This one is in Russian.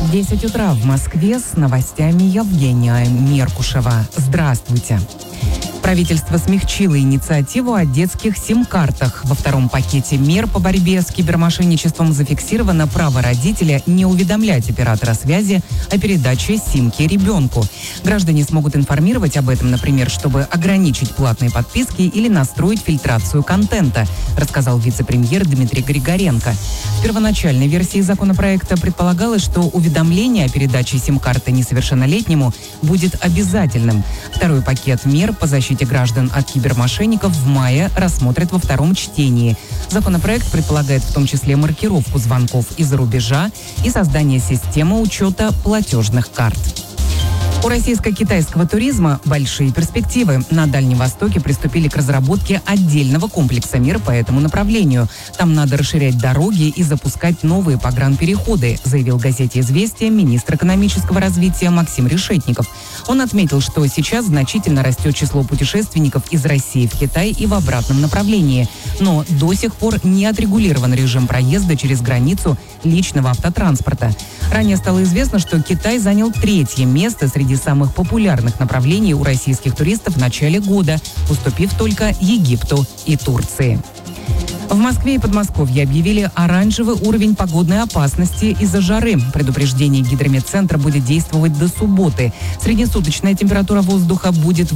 10 утра в Москве с новостями Евгения Меркушева. Здравствуйте. Правительство смягчило инициативу о детских сим-картах. Во втором пакете мер по борьбе с кибермошенничеством зафиксировано право родителя не уведомлять оператора связи о передаче симки ребенку. Граждане смогут информировать об этом, например, чтобы ограничить платные подписки или настроить фильтрацию контента, рассказал вице-премьер Дмитрий Григоренко. В первоначальной версии законопроекта предполагалось, что уведомление о передаче сим-карты несовершеннолетнему будет обязательным. Второй пакет мер по защите граждан от кибермошенников в мае рассмотрят во втором чтении. Законопроект предполагает в том числе маркировку звонков из-за рубежа и создание системы учета платежных карт. У российско-китайского туризма большие перспективы. На Дальнем Востоке приступили к разработке отдельного комплекса мер по этому направлению. Там надо расширять дороги и запускать новые погранпереходы, заявил газете «Известия» министр экономического развития Максим Решетников. Он отметил, что сейчас значительно растет число путешественников из России в Китай и в обратном направлении. Но до сих пор не отрегулирован режим проезда через границу личного автотранспорта. Ранее стало известно, что Китай занял 3-е место среди самых популярных направлений у российских туристов в начале года, уступив только Египту и Турции. В Москве и Подмосковье объявили оранжевый уровень погодной опасности из-за жары. Предупреждение гидрометцентра будет действовать до субботы. Среднесуточная температура воздуха будет